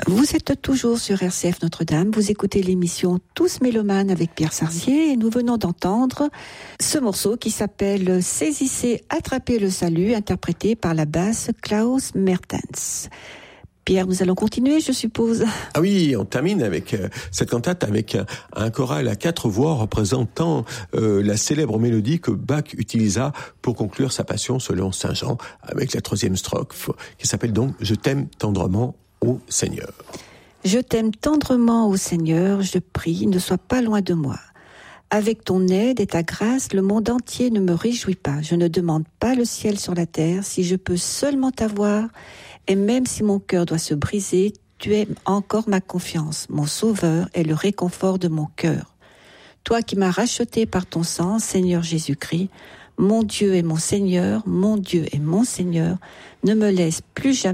Vous êtes toujours sur RCF Notre-Dame, vous écoutez l'émission Tous Mélomanes avec Pierre Sarzier et nous venons d'entendre ce morceau qui s'appelle Saisissez, attrapez le salut, interprété par la basse Klaus Mertens. Pierre, nous allons continuer, je suppose. Ah oui, on termine avec cette cantate avec un choral à 4 voix représentant la célèbre mélodie que Bach utilisa pour conclure sa passion selon Saint Jean avec la 3e strophe qui s'appelle donc « Je t'aime tendrement, ô Seigneur ». Je t'aime tendrement, ô Seigneur, je prie, ne sois pas loin de moi. Avec ton aide et ta grâce, le monde entier ne me réjouit pas. Je ne demande pas le ciel sur la terre, si je peux seulement t'avoir. Et même si mon cœur doit se briser, tu es encore ma confiance. Mon sauveur est le réconfort de mon cœur. Toi qui m'as racheté par ton sang, Seigneur Jésus-Christ, mon Dieu et mon Seigneur, mon Dieu et mon Seigneur, ne me laisse plus jamais